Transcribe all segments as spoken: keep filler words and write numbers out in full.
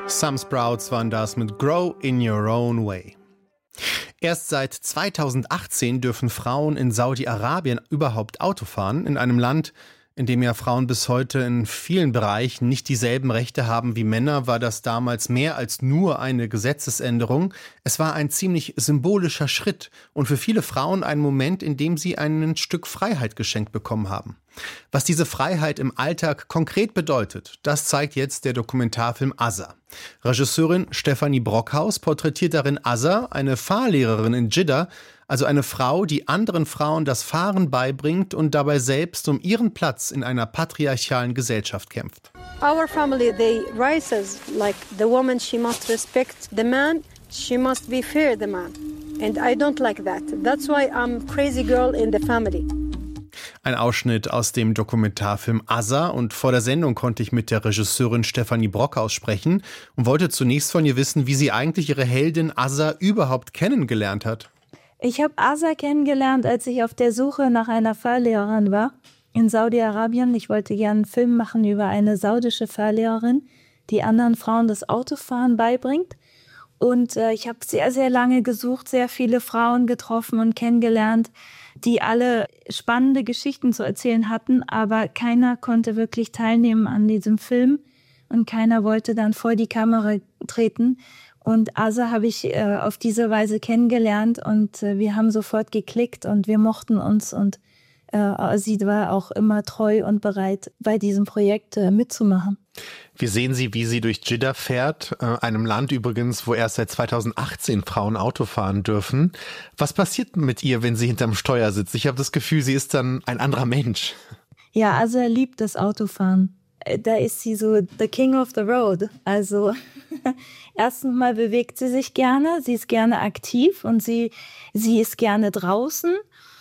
Some Sprouts waren das mit Grow in Your Own Way. Erst seit zweitausendachtzehn dürfen Frauen in Saudi-Arabien überhaupt Auto fahren, in einem Land, in dem ja Frauen bis heute in vielen Bereichen nicht dieselben Rechte haben wie Männer, war das damals mehr als nur eine Gesetzesänderung. Es war ein ziemlich symbolischer Schritt und für viele Frauen ein Moment, in dem sie ein Stück Freiheit geschenkt bekommen haben. Was diese Freiheit im Alltag konkret bedeutet, das zeigt jetzt der Dokumentarfilm Azar. Regisseurin Stefanie Brockhaus porträtiert darin Azar, eine Fahrlehrerin in Dschidda, also eine Frau, die anderen Frauen das Fahren beibringt und dabei selbst um ihren Platz in einer patriarchalen Gesellschaft kämpft. Our family, they raise us like the woman, she must respect the man, she must be fair the man. And I don't like that. That's why I'm crazy girl in the family. Ein Ausschnitt aus dem Dokumentarfilm Azar, und vor der Sendung konnte ich mit der Regisseurin Stefanie Brockhaus sprechen und wollte zunächst von ihr wissen, wie sie eigentlich ihre Heldin Azar überhaupt kennengelernt hat. Ich habe Azar kennengelernt, als ich auf der Suche nach einer Fahrlehrerin war in Saudi-Arabien. Ich wollte gerne einen Film machen über eine saudische Fahrlehrerin, die anderen Frauen das Autofahren beibringt. Und äh, ich habe sehr, sehr lange gesucht, sehr viele Frauen getroffen und kennengelernt, die alle spannende Geschichten zu erzählen hatten, aber keiner konnte wirklich teilnehmen an diesem Film und keiner wollte dann vor die Kamera treten. Und Azar habe ich äh, auf diese Weise kennengelernt und äh, wir haben sofort geklickt und wir mochten uns und äh, sie war auch immer treu und bereit, bei diesem Projekt äh, mitzumachen. Wir sehen sie, wie sie durch Dschidda fährt, äh, einem Land übrigens, wo erst seit zweitausendachtzehn Frauen Auto fahren dürfen. Was passiert mit ihr, wenn sie hinterm Steuer sitzt? Ich habe das Gefühl, sie ist dann ein anderer Mensch. Ja, Azar liebt das Autofahren. Da ist sie so the king of the road. Also erstens mal bewegt sie sich gerne, sie ist gerne aktiv und sie, sie ist gerne draußen.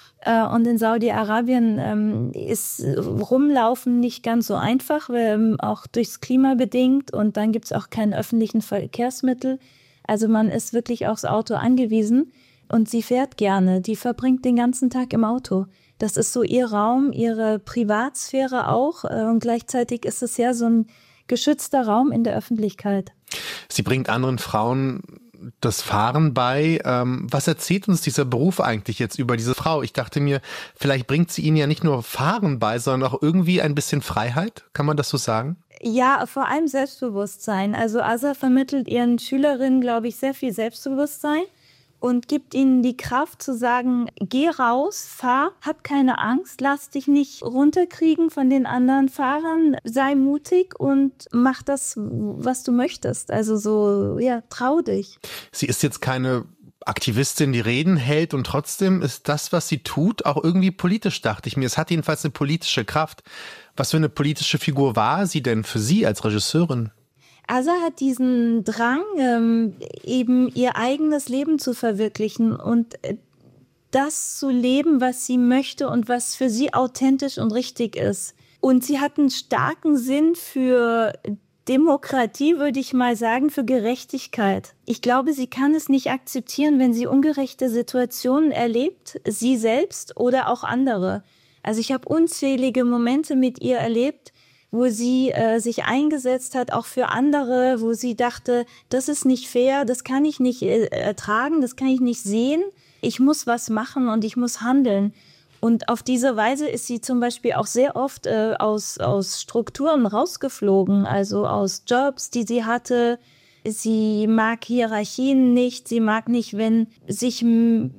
Und in Saudi-Arabien ähm, ist Rumlaufen nicht ganz so einfach, ähm, auch durchs Klima bedingt. Und dann gibt es auch keine öffentlichen Verkehrsmittel. Also man ist wirklich aufs Auto angewiesen. Und sie fährt gerne, die verbringt den ganzen Tag im Auto. Das ist so ihr Raum, ihre Privatsphäre auch. Und gleichzeitig ist es ja so ein geschützter Raum in der Öffentlichkeit. Sie bringt anderen Frauen das Fahren bei. Ähm, was erzählt uns dieser Beruf eigentlich jetzt über diese Frau? Ich dachte mir, vielleicht bringt sie ihnen ja nicht nur Fahren bei, sondern auch irgendwie ein bisschen Freiheit. Kann man das so sagen? Ja, vor allem Selbstbewusstsein. Also Azar vermittelt ihren Schülerinnen, glaube ich, sehr viel Selbstbewusstsein und gibt ihnen die Kraft zu sagen, geh raus, fahr, hab keine Angst, lass dich nicht runterkriegen von den anderen Fahrern, sei mutig und mach das, was du möchtest. Also so, ja, trau dich. Sie ist jetzt keine Aktivistin, die Reden hält, und trotzdem ist das, was sie tut, auch irgendwie politisch, dachte ich mir. Es hat jedenfalls eine politische Kraft. Was für eine politische Figur war sie denn für Sie als Regisseurin? Azar hat diesen Drang, ähm, eben ihr eigenes Leben zu verwirklichen und äh, das zu leben, was sie möchte und was für sie authentisch und richtig ist. Und sie hat einen starken Sinn für Demokratie, würde ich mal sagen, für Gerechtigkeit. Ich glaube, sie kann es nicht akzeptieren, wenn sie ungerechte Situationen erlebt, sie selbst oder auch andere. Also ich habe unzählige Momente mit ihr erlebt, wo sie äh, sich eingesetzt hat, auch für andere, wo sie dachte, das ist nicht fair, das kann ich nicht äh, ertragen, das kann ich nicht sehen. Ich muss was machen und ich muss handeln. Und auf diese Weise ist sie zum Beispiel auch sehr oft äh, aus, aus Strukturen rausgeflogen, also aus Jobs, die sie hatte. Sie mag Hierarchien nicht, sie mag nicht, wenn sich m-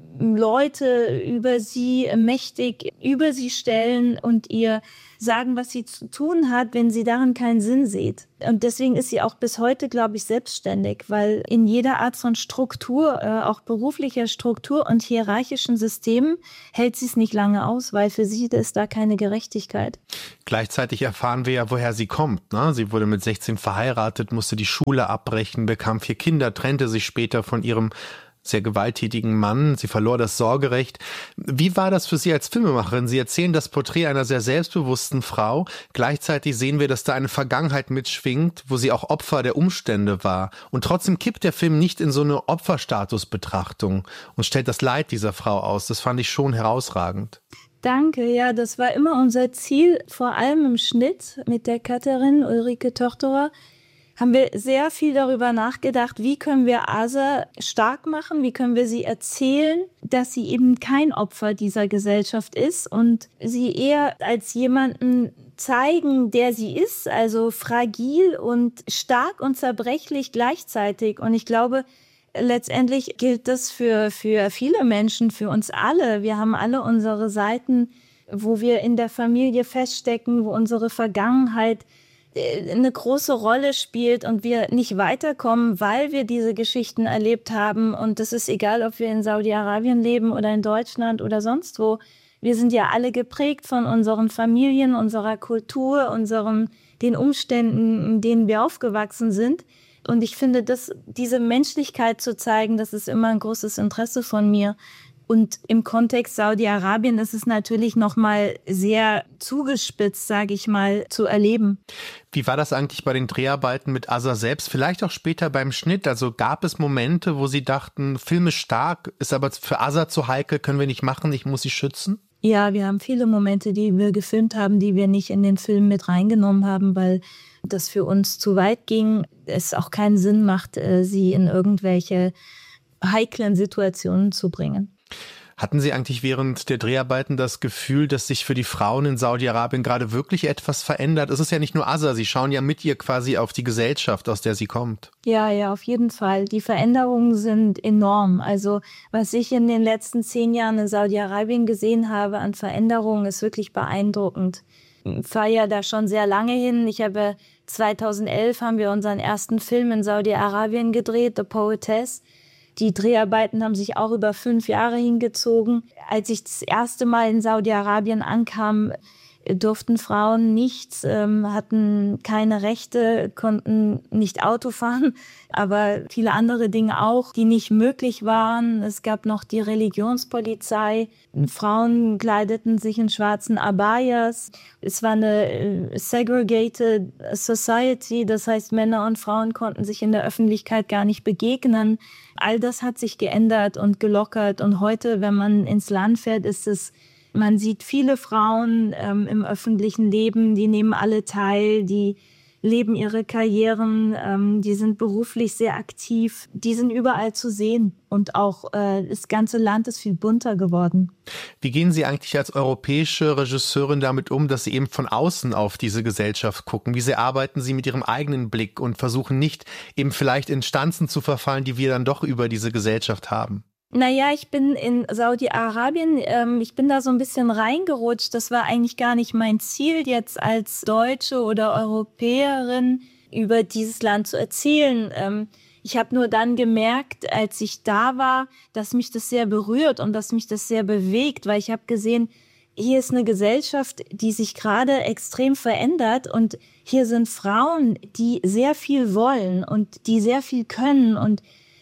Leute über sie mächtig über sie stellen und ihr sagen, was sie zu tun hat, wenn sie darin keinen Sinn sieht. Und deswegen ist sie auch bis heute, glaube ich, selbstständig, weil in jeder Art von Struktur, äh, auch beruflicher Struktur und hierarchischen Systemen, hält sie es nicht lange aus, weil für sie ist da keine Gerechtigkeit. Gleichzeitig erfahren wir ja, woher sie kommt. Ne? Sie wurde mit sechzehn verheiratet, musste die Schule abbrechen, bekam vier Kinder, trennte sich später von ihrem sehr gewalttätigen Mann. Sie verlor das Sorgerecht. Wie war das für Sie als Filmemacherin? Sie erzählen das Porträt einer sehr selbstbewussten Frau. Gleichzeitig sehen wir, dass da eine Vergangenheit mitschwingt, wo sie auch Opfer der Umstände war. Und trotzdem kippt der Film nicht in so eine Opferstatusbetrachtung und stellt das Leid dieser Frau aus. Das fand ich schon herausragend. Danke, ja, das war immer unser Ziel, vor allem im Schnitt mit der Cutterin Ulrike Tortora, haben wir sehr viel darüber nachgedacht, wie können wir Asa stark machen, wie können wir sie erzählen, dass sie eben kein Opfer dieser Gesellschaft ist und sie eher als jemanden zeigen, der sie ist, also fragil und stark und zerbrechlich gleichzeitig. Und ich glaube, letztendlich gilt das für, für viele Menschen, für uns alle. Wir haben alle unsere Seiten, wo wir in der Familie feststecken, wo unsere Vergangenheit eine große Rolle spielt und wir nicht weiterkommen, weil wir diese Geschichten erlebt haben. Und das ist egal, ob wir in Saudi-Arabien leben oder in Deutschland oder sonst wo. Wir sind ja alle geprägt von unseren Familien, unserer Kultur, unseren, den Umständen, in denen wir aufgewachsen sind. Und ich finde, dass diese Menschlichkeit zu zeigen, das ist immer ein großes Interesse von mir. Und im Kontext Saudi-Arabien ist es natürlich noch mal sehr zugespitzt, sage ich mal, zu erleben. Wie war das eigentlich bei den Dreharbeiten mit Asa selbst? Vielleicht auch später beim Schnitt. Also gab es Momente, wo Sie dachten, Film ist stark, ist aber für Asa zu heikel, können wir nicht machen, ich muss sie schützen? Ja, wir haben viele Momente, die wir gefilmt haben, die wir nicht in den Film mit reingenommen haben, weil das für uns zu weit ging. Es auch keinen Sinn macht, sie in irgendwelche heiklen Situationen zu bringen. Hatten Sie eigentlich während der Dreharbeiten das Gefühl, dass sich für die Frauen in Saudi-Arabien gerade wirklich etwas verändert? Es ist ja nicht nur Asa, Sie schauen ja mit ihr quasi auf die Gesellschaft, aus der sie kommt. Ja, ja, auf jeden Fall. Die Veränderungen sind enorm. Also was ich in den letzten zehn Jahren in Saudi-Arabien gesehen habe an Veränderungen, ist wirklich beeindruckend. Ich fahre ja da schon sehr lange hin. Ich habe zweitausendelf haben wir unseren ersten Film in Saudi-Arabien gedreht, The Poetess. Die Dreharbeiten haben sich auch über fünf Jahre hingezogen. Als ich das erste Mal in Saudi-Arabien ankam, durften Frauen nichts, ähm, hatten keine Rechte, konnten nicht Auto fahren, aber viele andere Dinge auch, die nicht möglich waren. Es gab noch die Religionspolizei. Frauen kleideten sich in schwarzen Abayas. Es war eine äh, segregated society, das heißt, Männer und Frauen konnten sich in der Öffentlichkeit gar nicht begegnen. All das hat sich geändert und gelockert. Und heute, wenn man ins Land fährt, ist es Man sieht viele Frauen ähm, im öffentlichen Leben, die nehmen alle teil, die leben ihre Karrieren, ähm, die sind beruflich sehr aktiv, die sind überall zu sehen und auch äh, das ganze Land ist viel bunter geworden. Wie gehen Sie eigentlich als europäische Regisseurin damit um, dass Sie eben von außen auf diese Gesellschaft gucken? Wie sehr arbeiten Sie mit Ihrem eigenen Blick und versuchen nicht eben vielleicht in Stanzen zu verfallen, die wir dann doch über diese Gesellschaft haben? Naja, ich bin in Saudi-Arabien, ähm, ich bin da so ein bisschen reingerutscht. Das war eigentlich gar nicht mein Ziel, jetzt als Deutsche oder Europäerin über dieses Land zu erzählen. Ähm, ich habe nur dann gemerkt, als ich da war, dass mich das sehr berührt und dass mich das sehr bewegt, weil ich habe gesehen, hier ist eine Gesellschaft, die sich gerade extrem verändert und hier sind Frauen, die sehr viel wollen und die sehr viel können und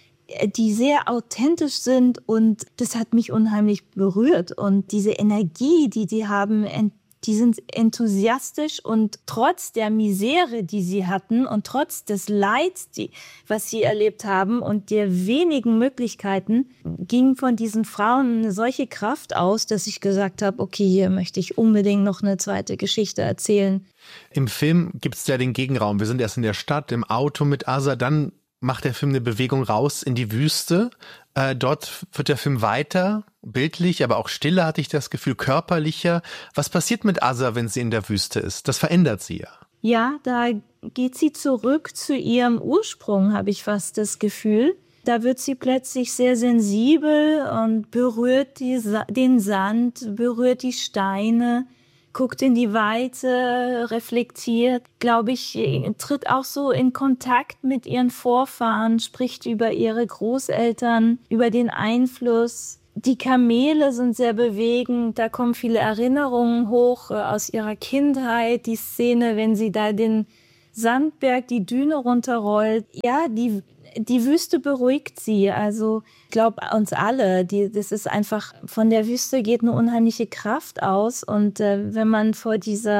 die sehr authentisch sind und das hat mich unheimlich berührt und diese Energie, die die haben, die sind enthusiastisch und trotz der Misere, die sie hatten und trotz des Leids, die, was sie erlebt haben und der wenigen Möglichkeiten, ging von diesen Frauen eine solche Kraft aus, dass ich gesagt habe, okay, hier möchte ich unbedingt noch eine zweite Geschichte erzählen. Im Film gibt es ja den Gegenraum. Wir sind erst in der Stadt, im Auto mit Asa, dann macht der Film eine Bewegung raus in die Wüste. Äh, dort wird der Film weiter, bildlich, aber auch stiller, hatte ich das Gefühl, körperlicher. Was passiert mit Asa, wenn sie in der Wüste ist? Das verändert sie ja. Ja, da geht sie zurück zu ihrem Ursprung, habe ich fast das Gefühl. Da wird sie plötzlich sehr sensibel und berührt die, den Sand, berührt die Steine, guckt in die Weite, reflektiert, glaube ich, tritt auch so in Kontakt mit ihren Vorfahren, spricht über ihre Großeltern, über den Einfluss. Die Kamele sind sehr bewegend, da kommen viele Erinnerungen hoch aus ihrer Kindheit. Die Szene, wenn sie da den Sandberg, die Düne runterrollt. Ja, die Die Wüste beruhigt sie, also ich glaube uns alle, die, das ist einfach, von der Wüste geht eine unheimliche Kraft aus und äh, wenn man vor dieser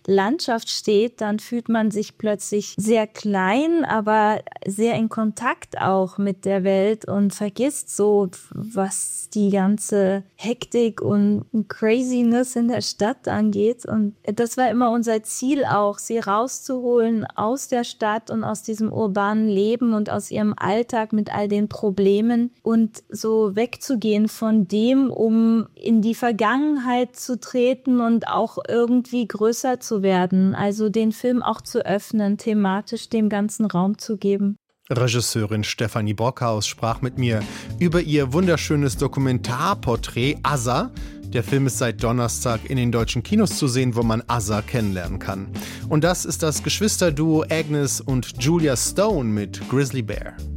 Landschaft steht, dann fühlt man sich plötzlich sehr klein, aber sehr in Kontakt auch mit der Welt und vergisst so, was die ganze Hektik und Craziness in der Stadt angeht. Und das war immer unser Ziel auch, sie rauszuholen aus der Stadt und aus diesem urbanen Leben und aus ihrem Alltag mit all den Problemen und so wegzugehen von dem, um in die Vergangenheit zu treten und auch irgendwie größer zu werden. Also den Film auch zu öffnen, thematisch dem ganzen Raum zu geben. Regisseurin Stefanie Brockhaus sprach mit mir über ihr wunderschönes Dokumentarporträt Azar. Der Film ist seit Donnerstag in den deutschen Kinos zu sehen, wo man Azar kennenlernen kann. Und das ist das Geschwisterduo Agnes und Julia Stone mit Grizzly Bear.